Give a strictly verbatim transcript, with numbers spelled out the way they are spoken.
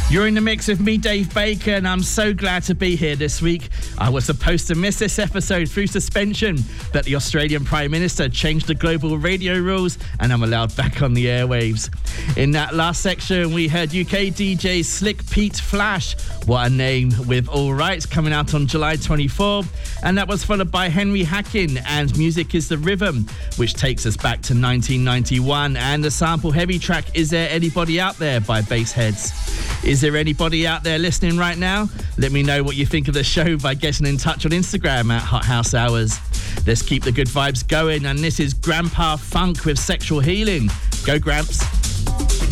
You're in the mix with me, Dave Baker, and I'm so glad to be here this week. I was supposed to miss this episode through suspension, but the Australian Prime Minister changed the global radio rules and I'm allowed back on the airwaves. In that last section, we heard U K D J Slick Pete Flash, What a Name, with All Rights, coming out on July twenty-fourth, and that was followed by Henry Hacking and Music is the Rhythm, which takes us back to nineteen ninety-one, and the sample heavy track Is There Anybody Out There by Bassheads. Is there anybody out there listening right now? Let me know what you think of the show by getting in touch on Instagram at Hot House Hours. Let's keep the good vibes going, and this is Grandpa Funk with Sexual Healing. Go Gramps.